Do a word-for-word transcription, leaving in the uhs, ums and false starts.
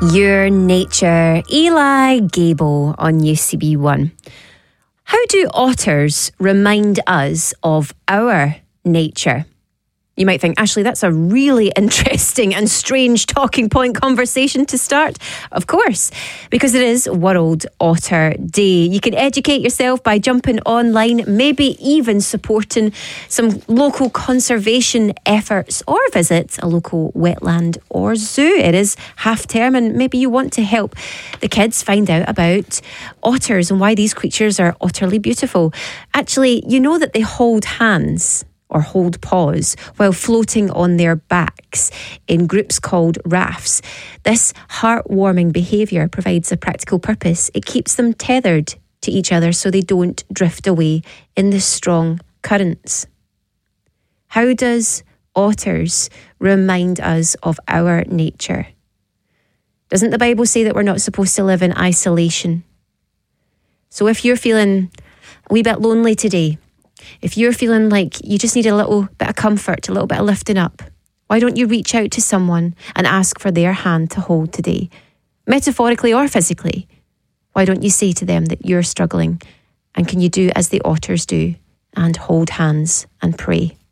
Your Nature, Eli Gable on U C B one. How do otters remind us of our nature? You might think, Ashley, that's a really interesting and strange talking point conversation to start. Of course, because it is World Otter Day. You can educate yourself by jumping online, maybe even supporting some local conservation efforts or visit a local wetland or zoo. It is half term and maybe you want to help the kids find out about otters and why these creatures are utterly beautiful. Actually, you know that they hold hands or hold paws while floating on their backs in groups called rafts. This heartwarming behaviour provides a practical purpose. It keeps them tethered to each other so they don't drift away in the strong currents. How does otters remind us of our nature? Doesn't the Bible say that we're not supposed to live in isolation? So if you're feeling a wee bit lonely today, if you're feeling like you just need a little bit of comfort, a little bit of lifting up, why don't you reach out to someone and ask for their hand to hold today? Metaphorically or physically. Why don't you say to them that you're struggling, and can you do as the otters do and hold hands and pray?